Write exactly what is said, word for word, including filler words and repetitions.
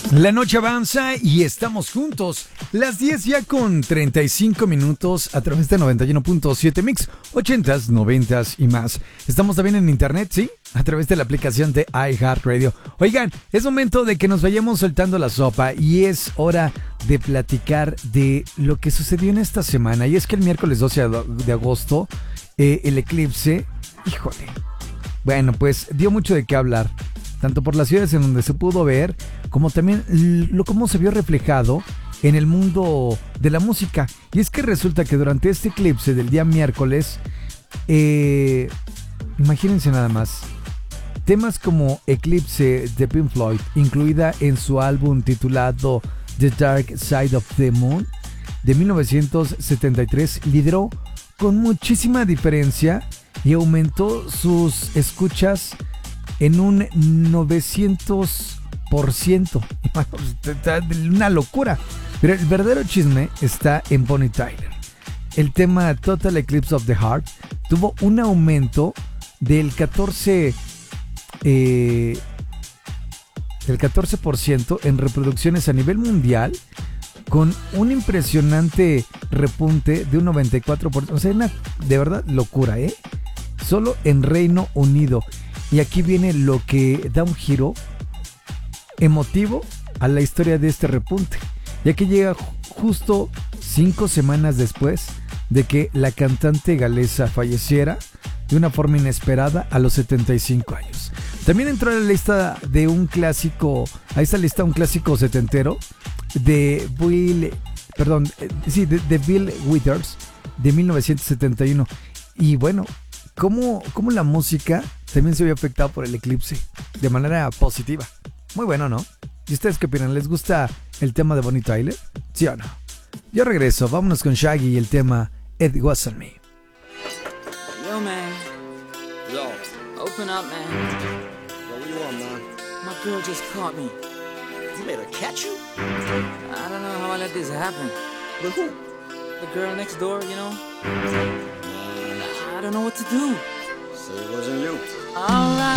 La noche avanza y estamos juntos. Las diez ya con treinta y cinco minutos a través de noventa y uno punto siete Mix, ochentas, noventas y más. Estamos también en internet, ¿sí? A través de la aplicación de iHeartRadio. Oigan, es momento de que nos vayamos soltando la sopa y es hora de platicar de lo que sucedió en esta semana. Y es que el miércoles doce de agosto, eh, el eclipse, híjole, bueno, pues dio mucho de qué hablar. Tanto por las ciudades en donde se pudo ver, como también lo cómo se vio reflejado en el mundo de la música. Y es que resulta que durante este eclipse del día miércoles, eh, imagínense nada más, temas como Eclipse de Pink Floyd, incluida en su álbum titulado The Dark Side of the Moon de mil novecientos setenta y tres, lideró con muchísima diferencia y aumentó sus escuchas en un novecientos por ciento. Una locura. Pero el verdadero chisme está en Bonnie Tyler. El tema Total Eclipse of the Heart tuvo un aumento del catorce, eh, del catorce por ciento en reproducciones a nivel mundial, con un impresionante repunte de un noventa y cuatro por ciento. O sea, una de verdad locura, ¿eh? Solo en Reino Unido. Y aquí viene lo que da un giro emotivo a la historia de este repunte, ya que llega justo cinco semanas después de que la cantante galesa falleciera de una forma inesperada a los setenta y cinco años. También entró a la lista de un clásico, a esta lista un clásico setentero de Bill, perdón, sí, de, de Bill Withers de mil novecientos setenta y uno. Y bueno, cómo, cómo la música también se vio afectada por el eclipse de manera positiva. Muy bueno, ¿no? ¿Y ustedes qué opinan? ¿Les gusta el tema de Bonnie Tyler? ¿Sí o no? Yo regreso, vámonos con Shaggy y el tema It Wasn't Me. Yo, man. Yo. Open up, man. Yo, what do you want, man? My girl just caught me. You made her catch you? I don't know how I let this happen. With who? The girl next door, you know? Man, I don't know what to do. say it wasn't you. Alright.